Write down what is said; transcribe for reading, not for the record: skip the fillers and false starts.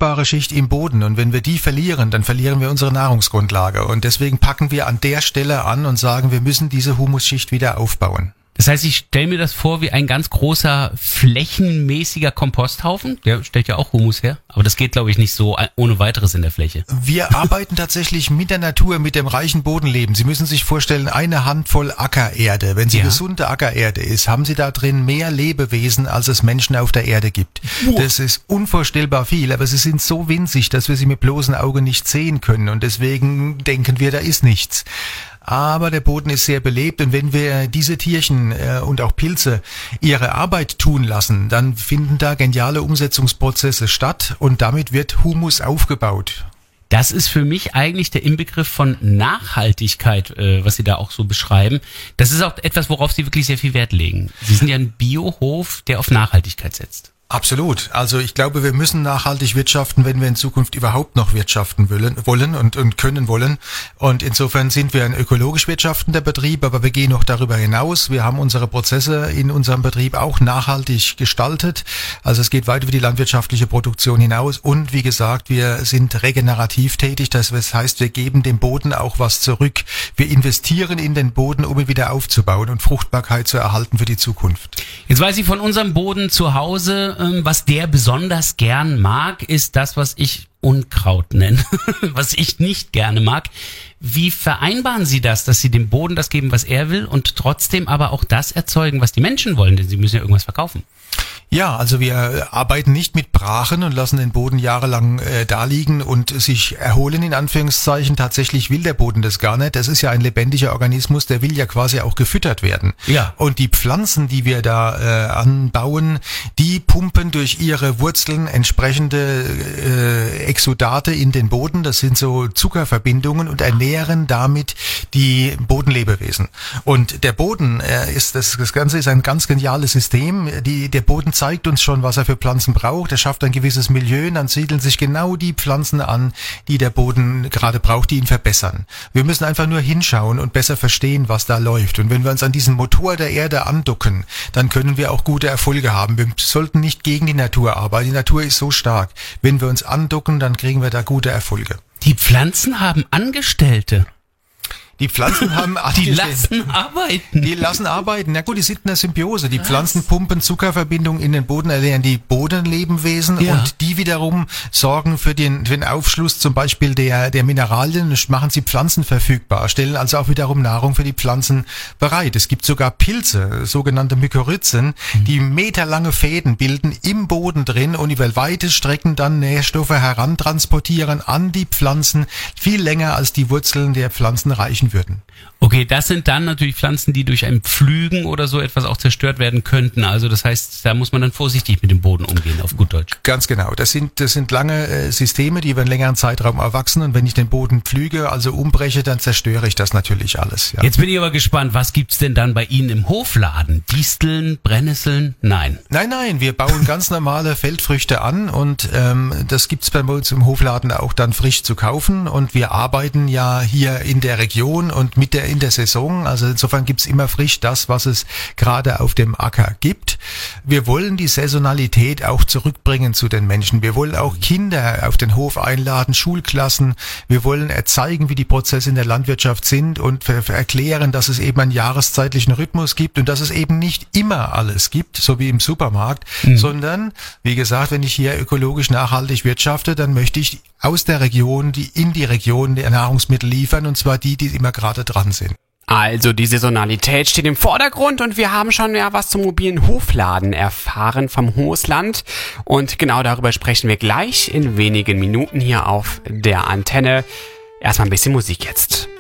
fruchtbare Schicht im Boden. Und wenn wir die verlieren, dann verlieren wir unsere Nahrungsgrundlage. Und deswegen packen wir an der Stelle an und sagen, wir müssen diese Humusschicht wieder aufbauen. Das heißt, ich stelle mir das vor wie ein ganz großer, flächenmäßiger Komposthaufen. Der stellt ja auch Humus her. Aber das geht, glaube ich, nicht so ohne weiteres in der Fläche. Wir arbeiten tatsächlich mit der Natur, mit dem reichen Bodenleben. Sie müssen sich vorstellen, eine Handvoll Ackererde. Wenn sie gesunde Ackererde ist, haben Sie da drin mehr Lebewesen, als es Menschen auf der Erde gibt. Das ist unvorstellbar viel, aber sie sind so winzig, dass wir sie mit bloßem Auge nicht sehen können. Und deswegen denken wir, da ist nichts. Aber der Boden ist sehr belebt und wenn wir diese Tierchen und auch Pilze ihre Arbeit tun lassen, dann finden da geniale Umsetzungsprozesse statt und damit wird Humus aufgebaut. Das ist für mich eigentlich der Inbegriff von Nachhaltigkeit, was Sie da auch so beschreiben. Das ist auch etwas, worauf Sie wirklich sehr viel Wert legen. Sie sind ja ein Biohof, der auf Nachhaltigkeit setzt. Absolut. Also ich glaube, wir müssen nachhaltig wirtschaften, wenn wir in Zukunft überhaupt noch wirtschaften wollen und können wollen. Und insofern sind wir ein ökologisch wirtschaftender Betrieb, aber wir gehen noch darüber hinaus. Wir haben unsere Prozesse in unserem Betrieb auch nachhaltig gestaltet. Also es geht weit über die landwirtschaftliche Produktion hinaus. Und wie gesagt, wir sind regenerativ tätig. Das heißt, wir geben dem Boden auch was zurück. Wir investieren in den Boden, um ihn wieder aufzubauen und Fruchtbarkeit zu erhalten für die Zukunft. Jetzt weiß ich von unserem Boden zu Hause, was der besonders gern mag, ist das, was ich Unkraut nenne, was ich nicht gerne mag. Wie vereinbaren Sie das, dass Sie dem Boden das geben, was er will und trotzdem aber auch das erzeugen, was die Menschen wollen, denn sie müssen ja irgendwas verkaufen? Ja, also wir arbeiten nicht mit Brachen und lassen den Boden jahrelang da liegen und sich erholen, in Anführungszeichen. Tatsächlich will der Boden das gar nicht. Das ist ja ein lebendiger Organismus, der will ja quasi auch gefüttert werden. Ja. Und die Pflanzen, die wir da anbauen, die pumpen durch ihre Wurzeln entsprechende Exudate in den Boden. Das sind so Zuckerverbindungen und ernähren damit die Bodenlebewesen. Und der Boden das Ganze ist ein ganz geniales System. Der Boden zeigt uns schon, was er für Pflanzen braucht. Er schafft ein gewisses Milieu, dann siedeln sich genau die Pflanzen an, die der Boden gerade braucht, die ihn verbessern. Wir müssen einfach nur hinschauen und besser verstehen, was da läuft. Und wenn wir uns an diesen Motor der Erde andocken, dann können wir auch gute Erfolge haben. Wir sollten nicht gegen die Natur arbeiten. Die Natur ist so stark. Wenn wir uns andocken, dann kriegen wir da gute Erfolge. Die Pflanzen haben Angestellte. Die Pflanzen haben Die lassen arbeiten. Die lassen arbeiten. Na gut, die sind in der Symbiose. Die Pflanzen pumpen Zuckerverbindungen in den Boden, ernähren die Bodenlebewesen und die wiederum sorgen für den Aufschluss zum Beispiel der Mineralien und machen sie Pflanzen verfügbar, stellen also auch wiederum Nahrung für die Pflanzen bereit. Es gibt sogar Pilze, sogenannte Mykorrhizen, die meterlange Fäden bilden im Boden drin und über weite Strecken dann Nährstoffe herantransportieren an die Pflanzen, viel länger als die Wurzeln der Pflanzen reichen würden. Okay, das sind dann natürlich Pflanzen, die durch ein Pflügen oder so etwas auch zerstört werden könnten. Also das heißt, da muss man dann vorsichtig mit dem Boden umgehen, auf gut Deutsch. Ganz genau. Das sind lange Systeme, die über einen längeren Zeitraum erwachsen. Und wenn ich den Boden pflüge, also umbreche, dann zerstöre ich das natürlich alles. Ja. Jetzt bin ich aber gespannt, was gibt's denn dann bei Ihnen im Hofladen? Disteln, Brennnesseln? Nein. Nein, wir bauen ganz normale Feldfrüchte an und das gibt's bei uns im Hofladen auch dann frisch zu kaufen. Und wir arbeiten ja hier in der Region und in der Saison, also insofern gibt's immer frisch das, was es gerade auf dem Acker gibt. Wir wollen die Saisonalität auch zurückbringen zu den Menschen. Wir wollen auch Kinder auf den Hof einladen, Schulklassen. Wir wollen zeigen, wie die Prozesse in der Landwirtschaft sind und erklären, dass es eben einen jahreszeitlichen Rhythmus gibt und dass es eben nicht immer alles gibt, so wie im Supermarkt, sondern, wie gesagt, wenn ich hier ökologisch nachhaltig wirtschafte, dann möchte ich aus der Region, in die Region der Nahrungsmittel liefern, und zwar die immer gerade dran sind. Also die Saisonalität steht im Vordergrund und wir haben schon was zum mobilen Hofladen erfahren vom Hoosland und genau darüber sprechen wir gleich in wenigen Minuten hier auf der Antenne. Erstmal ein bisschen Musik jetzt.